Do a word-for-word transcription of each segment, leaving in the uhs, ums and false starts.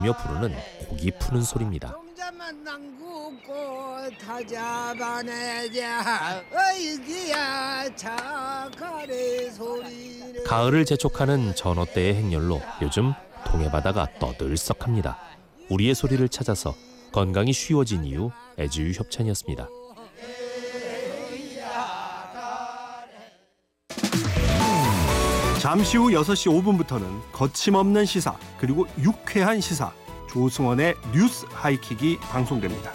며 부르는 고기 푸는 소리입니다. 가을을 재촉하는 전어떼의 행렬로 요즘 동해바다가 떠들썩합니다. 우리의 소리를 찾아서 건강이 쉬워진 이유 애지유 협찬이었습니다. 잠시 후 여섯 시 오 분부터는 거침없는 시사 그리고 유쾌한 시사 조승원의 뉴스 하이킥이 방송됩니다.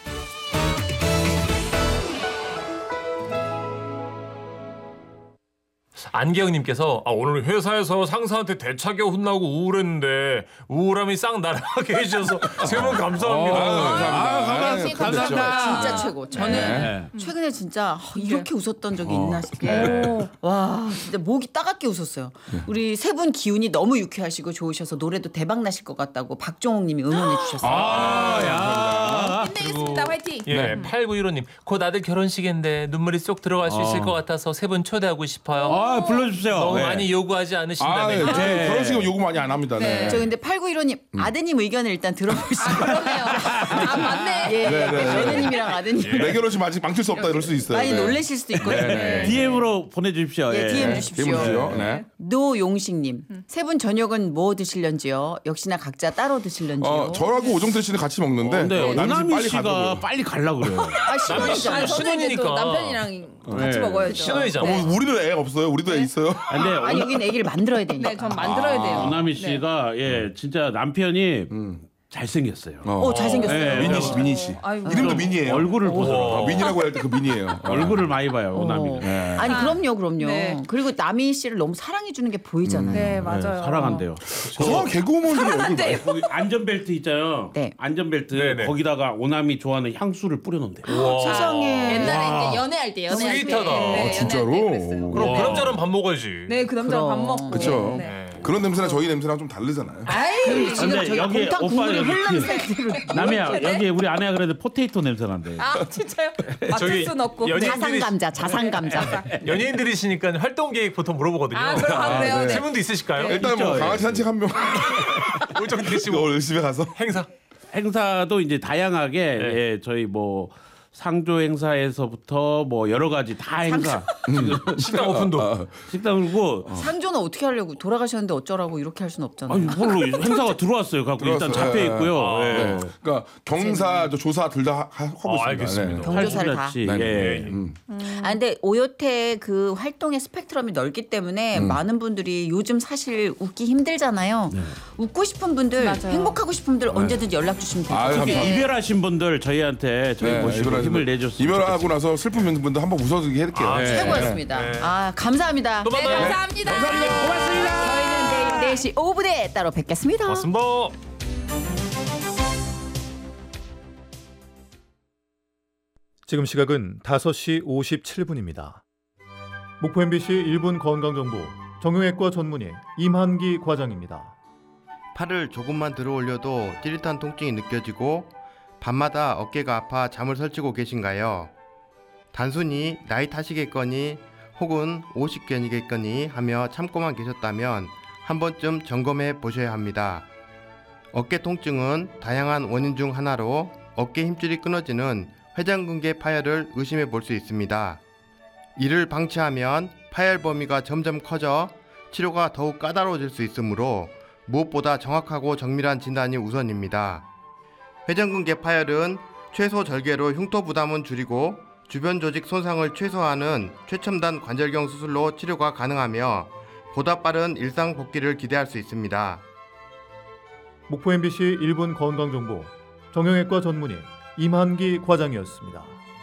안계영님께서 아, 오늘 회사에서 상사한테 대차게 혼나고 우울했는데 우울함이 싹 날아가게 해주셔서 세 분 감사합니다. 아, 감사합니다. 아, 감사합니다. 진짜 최고. 저는 네. 최근에 진짜 어, 이렇게 웃었던 적이 있나 싶게. 네. 와, 진짜 목이 따갑게 웃었어요. 우리 세 분 기운이 너무 유쾌하시고 좋으셔서 노래도 대박 나실 것 같다고 박종옥님이 응원해 주셨어요. 아, 야. 힘내겠습니다. 화이팅. 예, 팔구일오님 곧 아들 결혼식인데 눈물이 쏙 들어갈 수 있을 것 같아서 세 분 초대하고 싶어요. 아, 불러주세요. 너무 네. 많이 요구하지 아, 않으신다면. 네. 저 네. 결혼식은 요구 많이 안 합니다. 네. 저 근데 팔구일오님 아드님 의견을 일단 들어보시죠. 네. 아, 맞네. 예, 네, 네, 네. 며느님이랑 아드님. 내 결혼식 아직 망칠 수 없다 이럴 수 있어요. 많이 네. 놀라실 수도 있거든요. 네. 디엠으로 보내주십시오. 예, 예. 디엠 주십시오. 기분이요. 네. 노용식님, 세 분 저녁은 뭐 드실런지요? 역시나 각자 따로 드실런지요? 어, 저하고 오정태 씨는 같이 먹는데 근데 어, 남이 오나미 빨리 씨가 가더라고요. 빨리 갈라 그래요. 아, 신혼이잖아요. 아, 신혼이니까. 또 남편이랑 같이 네. 먹어야죠. 신혼이잖아. 어, 뭐 우리도 애 없어요? 우리도 애 있어요? 아, 근데 아니, 여긴 애기를 만들어야 되니까. 네, 전 만들어야 돼요. 오나미 씨가 예 진짜 남편이 잘생겼어요. 오, 잘생겼어요. 네. 미니 씨, 미니 씨. 아이고. 이름도 미니예요. 얼굴을 보세요. 어, 미니라고 할 때 그 미니예요. 얼굴을 많이 봐요, 오나미는. 네. 아니, 그럼요, 그럼요. 네. 그리고 남희 씨를 너무 사랑해주는 게 보이잖아요. 네, 네, 맞아요. 사랑한대요. 저 개그우먼들이 얼굴 많이 거기 안전벨트 있잖아요. 네. 안전벨트 네네. 거기다가 오남이 좋아하는 향수를 뿌려놓는대요. 세상에. 옛날에 이제 연애할 때 연애할 때. 스윗하다. 네, 아, 진짜로? 연애할 때 그랬어요. 그럼 와. 그 남자랑 밥 먹어야지. 네, 그 남자 밥 그럼. 먹고. 그쵸. 네. 그런 냄새랑 저희 냄새랑 좀 다르잖아요. 지금 근데 저희 여기 곰탕 오빠 국물을 여기 흘러는 그- 상태로. 남이야 여기 우리 아내가 그래도 포테이토 냄새 난대. 아, 진짜요? 맞출 저기 순 없고. 연예인들이- 자산감자, 자산감자. 연예인들이시니까 활동 계획 보통 물어보거든요. 아, 그럼 아, 그래요? 네. 세 분도 있으실까요? 일단 뭐 있죠. 강아지 산책 한 명. 오정태 씨 오늘 집에 가서. 행사. 행사도 이제 다양하게 네. 예, 저희 뭐 상조 행사에서부터 뭐 여러 가지 다 행사. 지금 식당 오픈도. 식당이고 상조는 어떻게 하려고 돌아가셨는데 어쩌라고 이렇게 할 수는 없잖아요. 아니 뭘로 행사가 들어왔어요. 갖고 일단 들어왔어요. 잡혀 예, 있고요. 아, 예. 네. 그러니까 경사, 저 조사 둘 다 하고 아, 있습니다. 알겠습니다. 네. 경조사를 다. 팔십자치, 네. 예. 음. 아 근데 오요태 그 활동의 스펙트럼이 넓기 때문에 많은 분들이 요즘 사실 웃기 힘들잖아요. 웃고 싶은 분들, 맞아요. 행복하고 싶은 분들 언제든지 연락 주시면 돼요. 아유, 특히 감사합니다. 이별하신 분들 저희한테 저희 네, 모시고 이별하신 힘을 분. 내줬으면 이별하고 나서 슬픈 분들 한번 웃어주게 해드릴게요. 아, 네. 최고였습니다. 네. 아 감사합니다. 또 만나요. 감사합니다. 저희는 내일 네 시 오 분에 따로 뵙겠습니다. 고맙습니다. 지금 시각은 다섯 시 오십칠 분입니다. 목포 엠비씨 일 분 건강정보 정형외과 전문의 임한기 과장입니다. 팔을 조금만 들어 올려도 찌릿한 통증이 느껴지고 밤마다 어깨가 아파 잠을 설치고 계신가요? 단순히 나이 탓이겠거니 혹은 오십견이겠거니 하며 참고만 계셨다면 한 번쯤 점검해 보셔야 합니다. 어깨 통증은 다양한 원인 중 하나로 어깨 힘줄이 끊어지는 회전근개 파열을 의심해 볼 수 있습니다. 이를 방치하면 파열 범위가 점점 커져 치료가 더욱 까다로워질 수 있으므로 무엇보다 정확하고 정밀한 진단이 우선입니다. 회전근개 파열은 최소 절개로 흉터 부담은 줄이고 주변 조직 손상을 최소화하는 최첨단 관절경 수술로 치료가 가능하며 보다 빠른 일상 복귀를 기대할 수 있습니다. 목포 엠비씨 일 분 건강정보 정형외과 전문의 임한기 과장이었습니다.